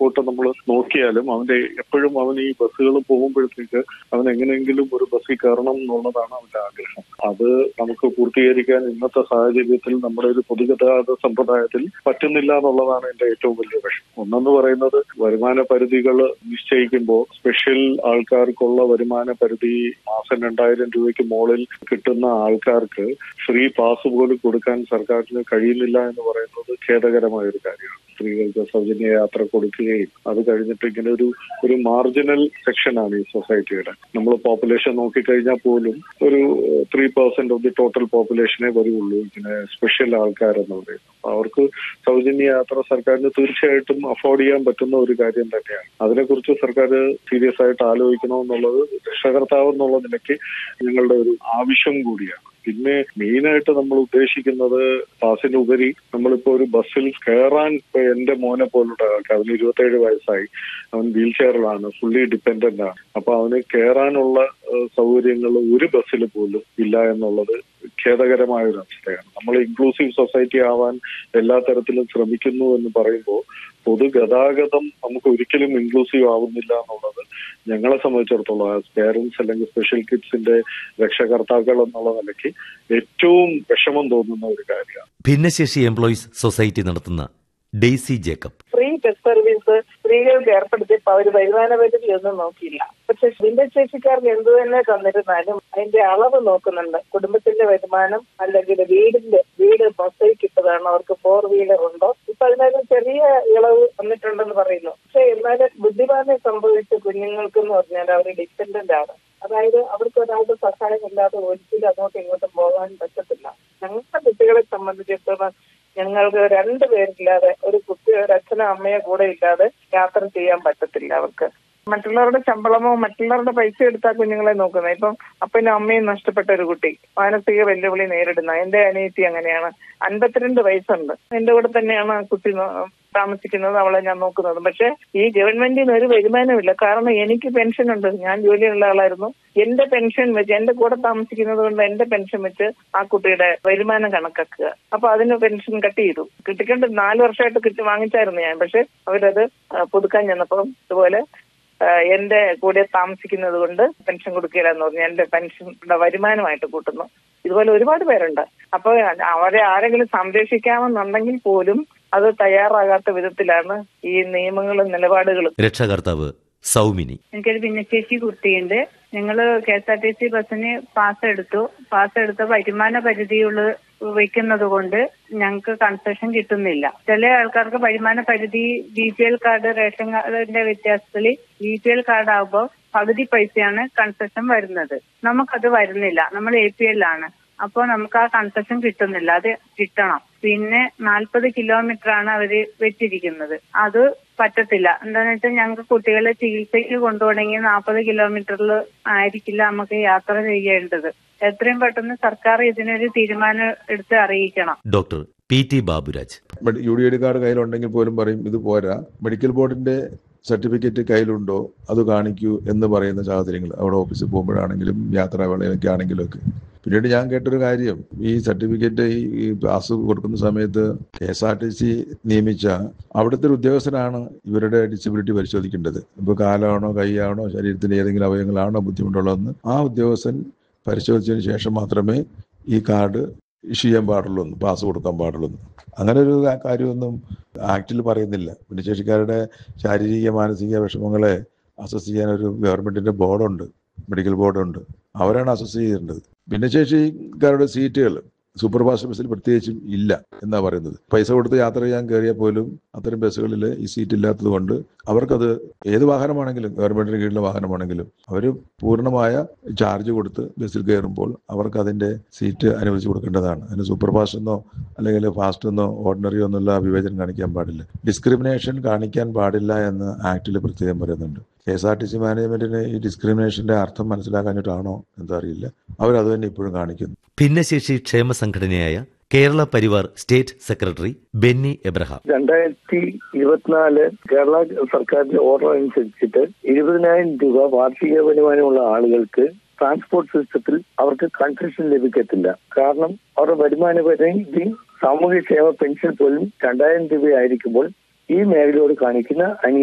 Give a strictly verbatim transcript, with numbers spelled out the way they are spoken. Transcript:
Report നമ്മൾ നോക്കിയാലും അവന്റെ എപ്പോഴും അവൻ ഈ ബസ്സുകൾ പോകുമ്പോഴത്തേക്ക് അവൻ എങ്ങനെയെങ്കിലും ഒരു ബസ്സിൽ കയറണം എന്നുള്ളതാണ് അവന്റെ ആഗ്രഹം. അത് നമുക്ക് പൂർത്തീകരിക്കാൻ ഇന്നത്തെ സാഹചര്യത്തിൽ നമ്മുടെ ഒരു പൊതുഗതാഗത സമ്പ്രദായത്തിൽ പറ്റുന്നില്ല എന്നുള്ളതാണ് എന്റെ ഏറ്റവും വലിയ വിഷയം. ഒന്നെന്ന് പറയുന്നത് വരുമാന പരിധികൾ നിശ്ചയിക്കുമ്പോൾ സ്പെഷ്യൽ ആൾക്കാർക്കുള്ള വരുമാന പരിധി മാസം രണ്ടായിരം രൂപയ്ക്ക് മുകളിൽ കിട്ടുന്ന ആൾക്കാർക്ക് ഫ്രീ പാസ് പോലും കൊടുക്കാൻ സർക്കാരിന് കഴിയുന്നില്ല എന്ന് പറയുന്നത് ഖേദകരമായ ഒരു കാര്യമാണ്. സ്ത്രീകൾക്ക് സൗജന്യ യാത്ര കൊടുക്കുകയും അത് കഴിഞ്ഞിട്ട് ഇങ്ങനെ ഒരു ഒരു മാർജിനൽ സെക്ഷനാണ് ഈ സൊസൈറ്റിയുടെ. നമ്മൾ പോപ്പുലേഷൻ നോക്കിക്കഴിഞ്ഞാൽ പോലും ഒരു three percent of the total പോപ്പുലേഷനെ വരുള്ളൂ ഇങ്ങനെ സ്പെഷ്യൽ ആൾക്കാരെന്ന് പറയുന്നത്. അവർക്ക് സൗജന്യ യാത്ര സർക്കാരിന് തീർച്ചയായിട്ടും അഫോർഡ് ചെയ്യാൻ പറ്റുന്ന ഒരു കാര്യം തന്നെയാണ്. അതിനെക്കുറിച്ച് സർക്കാർ സീരിയസ് ആയിട്ട് ആലോചിക്കണമെന്നുള്ളത് രക്ഷകർത്താവ് എന്നുള്ള നിലയ്ക്ക് ഞങ്ങളുടെ ഒരു ആവശ്യം കൂടിയാണ്. പിന്നെ മെയിനായിട്ട് നമ്മൾ ഉദ്ദേശിക്കുന്നത് പാസിനുപരി നമ്മളിപ്പോ ഒരു ബസ്സിൽ കയറാൻ ഇപ്പൊ എന്റെ മോനെ പോലുള്ള ആൾക്ക് അവന് ഇരുപത്തേഴ് വയസ്സായി, അവൻ വീൽ ചെയറിലാണ്, ഫുള്ളി ഡിപ്പെൻഡന്റ് ആണ്. അപ്പൊ അവന് കയറാനുള്ള സൗകര്യങ്ങൾ ഒരു ബസ്സിൽ പോലും ഇല്ല എന്നുള്ളത് ഖേദകരമായ ഒരു അവസ്ഥയാണ്. നമ്മൾ ഇൻക്ലൂസീവ് സൊസൈറ്റി ആവാൻ എല്ലാ തരത്തിലും ശ്രമിക്കുന്നു എന്ന് പറയുമ്പോൾ പൊതുഗതാഗതം നമുക്ക് ഒരിക്കലും ഇൻക്ലൂസീവ് ആവുന്നില്ല എന്നുള്ളത് ഞങ്ങളെ സംബന്ധിച്ചിടത്തോളം ആസ് പേരൻസ് അല്ലെങ്കിൽ സ്പെഷ്യൽ കിഡ്സിന്റെ രക്ഷകർത്താക്കൾ എന്നുള്ള നിലയ്ക്ക് ഏറ്റവും വിഷമം തോന്നുന്ന ഒരു കാര്യമാണ്. ഭിന്നശേഷി എംപ്ലോയീസ് സൊസൈറ്റി നടത്തുന്ന Daisy Jacob free bus service സ്ത്രീകൾക്ക് ഏർപ്പെടുത്തിയപ്പോൾ അവർ വരുമാന പരിധി ഒന്നും നോക്കിയില്ല. പക്ഷെ ഭിന്നശേഷിക്കാർക്ക് എന്തു തന്നെ തന്നിരുന്നാലും അതിന്റെ അളവ് നോക്കുന്നുണ്ട്. കുടുംബത്തിന്റെ വരുമാനം അല്ലെങ്കിൽ വീടിന്റെ വീട് മൊസൈക്ക് ഇട്ടതാണ്, അവർക്ക് ഫോർ വീലർ ഉണ്ടോ, ഇപ്പൊ അതിനകത്ത് ചെറിയ ഇളവ് വന്നിട്ടുണ്ടെന്ന് പറയുന്നു. പക്ഷെ എന്നാലും ബുദ്ധിമാനെ സംഭവിച്ച കുഞ്ഞുങ്ങൾക്ക് എന്ന് പറഞ്ഞാൽ അവർ ഡിപ്പെൻഡന്റ് ആണ്. അതായത് അവർക്ക് ഒരാളുടെ സഹായം ഇല്ലാതെ ഒരിക്കലും അങ്ങോട്ടും ഇങ്ങോട്ടും പോകാൻ പറ്റത്തില്ല. ഞങ്ങളുടെ കുട്ടികളെ സംബന്ധിച്ചിടത്തോളം ഞങ്ങൾക്ക് രണ്ടു പേരില്ലാതെ ഒരു കുട്ടി ഒരു അച്ഛനോ അമ്മയോ കൂടെ ഇല്ലാതെ യാത്ര ചെയ്യാൻ പറ്റത്തില്ല അവർക്ക്. മറ്റുള്ളവരുടെ ശമ്പളമോ മറ്റുള്ളവരുടെ പൈസ എടുത്താൽ കുഞ്ഞുങ്ങളെ നോക്കുന്നത്. ഇപ്പം അപ്പനും അമ്മയും നഷ്ടപ്പെട്ട ഒരു കുട്ടി മാനസിക വെല്ലുവിളി നേരിടുന്ന എന്റെ അനിയത്തി അങ്ങനെയാണ്. അൻപത്തിരണ്ട് വയസ്സുണ്ട്. എന്റെ കൂടെ തന്നെയാണ് കുട്ടി താമസിക്കുന്നത്, അവളെ ഞാൻ നോക്കുന്നത്. പക്ഷെ ഈ ഗവൺമെന്റിന് ഒരു വരുമാനമില്ല. കാരണം എനിക്ക് പെൻഷൻ ഉണ്ട്, ഞാൻ ജോലിയുള്ള ആളായിരുന്നു. എന്റെ പെൻഷൻ വെച്ച് എന്റെ കൂടെ താമസിക്കുന്നത് കൊണ്ട് എന്റെ പെൻഷൻ വെച്ച് ആ കുട്ടിയുടെ വരുമാനം കണക്കാക്കുക. അപ്പൊ അതിന് പെൻഷൻ കട്ട് ചെയ്തു. കിട്ടിക്കൊണ്ട് നാല് വർഷമായിട്ട് കിട്ടി വാങ്ങിച്ചായിരുന്നു ഞാൻ. പക്ഷെ അവരത് പുതുക്കാൻ ചെന്നപ്പം ഇതുപോലെ എന്റെ കൂടെ താമസിക്കുന്നത് കൊണ്ട് പെൻഷൻ കൊടുക്കില്ലെന്ന് പറഞ്ഞു. എന്റെ പെൻഷന്റെ വരുമാനമായിട്ട് കൂട്ടുന്നു. ഇതുപോലെ ഒരുപാട് പേരുണ്ട്. അപ്പൊ അവരെ ആരെങ്കിലും സംരക്ഷിക്കാമെന്നുണ്ടെങ്കിൽ പോലും അത് തയ്യാറാകാത്ത വിധത്തിലാണ് ഈ നിയമങ്ങളും നിലപാടുകളും. രക്ഷകർത്താവ് സൗമിനി: എനിക്കൊരു ഭിന്നശേഷി കുട്ടിയുണ്ട്. ഞങ്ങള് K S R T C ബസ്സിന് പാസ് എടുത്തു. പാസ് എടുത്ത വരുമാന പരിധിയുള്ള വെക്കുന്നത് കൊണ്ട് ഞങ്ങൾക്ക് കൺസെഷൻ കിട്ടുന്നില്ല. ചില ആൾക്കാർക്ക് വരുമാന പരിധി B P L card ration കാർഡിന്റെ വ്യത്യാസത്തിൽ ബി പി എൽ കാർഡ് ആകുമ്പോൾ പകുതി പൈസയാണ് കൺസെഷൻ വരുന്നത്. നമുക്കത് വരുന്നില്ല. നമ്മൾ എ പി എൽ ആണ്. അപ്പോൾ നമുക്ക് ആ കൺസെഷൻ കിട്ടുന്നില്ല. അത് കിട്ടണം. പിന്നെ നാൽപ്പത് കിലോമീറ്റർ ആണ് അവര് വെച്ചിരിക്കുന്നത്. അത് പറ്റത്തില്ല. എന്താന്ന് വെച്ചാൽ ഞങ്ങൾക്ക് കുട്ടികളെ ചികിത്സയ്ക്ക് കൊണ്ടുപോകണമെങ്കിൽ നാൽപ്പത് കിലോമീറ്ററിൽ ആയിരിക്കില്ല നമുക്ക് യാത്ര ചെയ്യേണ്ടത്. എത്രയും പെട്ടെന്ന് സർക്കാർ ഇതിനൊരു തീരുമാനം എടുത്ത് അറിയിക്കണം. Doctor P T Baburaj: U D I card കയ്യിലുണ്ടെങ്കിൽ പോലും പറയും ഇത് പോരാ, മെഡിക്കൽ ബോർഡിന്റെ സർട്ടിഫിക്കറ്റ് കയ്യിലുണ്ടോ അത് കാണിക്കൂ എന്ന് പറയുന്ന സാഹചര്യങ്ങൾ അവിടെ ഓഫീസിൽ പോകുമ്പോഴാണെങ്കിലും യാത്രാവേളയിലൊക്കെ ആണെങ്കിലും ഒക്കെ. പിന്നീട് ഞാൻ കേട്ടൊരു കാര്യം, ഈ സർട്ടിഫിക്കറ്റ് ഈ പാസ് കൊടുക്കുന്ന സമയത്ത് K S R T C നിയമിച്ച അവിടുത്തെ ഒരു ഉദ്യോഗസ്ഥനാണ് ഇവരുടെ ഡിസബിലിറ്റി പരിശോധിക്കേണ്ടത്. ഇപ്പോൾ കാലാണോ കൈയാണോ ശരീരത്തിൻ്റെ ഏതെങ്കിലും അവയവങ്ങളാണോ ബുദ്ധിമുട്ടുള്ളതെന്ന് ആ ഉദ്യോഗസ്ഥൻ പരിശോധിച്ചതിന് ശേഷം മാത്രമേ ഈ കാർഡ് ഇഷ്യൂ ചെയ്യാൻ പാടുള്ളൂ, പാസ് കൊടുക്കാൻ പാടുള്ളൂ. അങ്ങനെ ഒരു കാര്യമൊന്നും ആക്ടിൽ പറയുന്നില്ല. ഭിന്നശേഷിക്കാരുടെ ശാരീരിക മാനസിക വിഷമങ്ങളെ അസസ് ചെയ്യാൻ ഒരു ഗവൺമെന്റിന്റെ ബോർഡുണ്ട്, മെഡിക്കൽ ബോർഡുണ്ട്. അവരാണ് അസസ് ചെയ്യേണ്ടത്. ഭിന്നശേഷിക്കാരുടെ സീറ്റുകൾ സൂപ്പർ ഫാസ്റ്റ് ബസ്സിൽ പ്രത്യേകിച്ചും ഇല്ല എന്നാ പറയുന്നത്. പൈസ കൊടുത്ത് യാത്ര ചെയ്യാൻ കയറിയാൽ പോലും അത്തരം ബസ്സുകളിൽ ഈ സീറ്റ് ഇല്ലാത്തത് കൊണ്ട് അവർക്കത് ഏത് വാഹനമാണെങ്കിലും ഗവൺമെന്റിന് കീഴിലുള്ള വാഹനമാണെങ്കിലും അവർ പൂർണ്ണമായ ചാർജ് കൊടുത്ത് ബസ്സിൽ കയറുമ്പോൾ അവർക്ക് അതിന്റെ സീറ്റ് അനുവദിച്ചു കൊടുക്കേണ്ടതാണ്. അതിന് സൂപ്പർ ഫാസ്റ്റ് എന്നോ അല്ലെങ്കിൽ ഫാസ്റ്റ് എന്നോ ഓർഡിനറിയോ എന്നുള്ള വിവേചനം കാണിക്കാൻ പാടില്ല. ഡിസ്ക്രിമിനേഷൻ കാണിക്കാൻ പാടില്ല എന്ന് ആക്ടിൽ പ്രത്യേകം പറയുന്നുണ്ട്. K S R T C മാനേജ്മെന്റിന് ഈ ഡിസ്ക്രിമിനേഷന്റെ അർത്ഥം മനസ്സിലാക്കാഞ്ഞിട്ടാണോ എന്താ അറിയില്ല, അവരത് തന്നെ ഇപ്പോഴും കാണിക്കുന്നു. ഭിന്നശേഷി ക്ഷേമ സംഘടനയായ Kerala Parivar state secretary Benny Abraham: രണ്ടായിരത്തി ഇരുപത്തിനാല് കേരള സർക്കാരിന്റെ ഓർഡർ അനുസരിച്ചിട്ട് ഇരുപതിനായിരം രൂപ വാർഷിക വരുമാനമുള്ള ആളുകൾക്ക് ട്രാൻസ്പോർട്ട് സിസ്റ്റത്തിൽ അവർക്ക് കൺസെഷൻ ലഭിക്കത്തില്ല. കാരണം അവരുടെ വരുമാന പരിധി സാമൂഹ്യക്ഷേമ പെൻഷൻ പോലും രണ്ടായിരം രൂപയായിരിക്കുമ്പോൾ ഈ മേഖലയോട് കാണിക്കുന്ന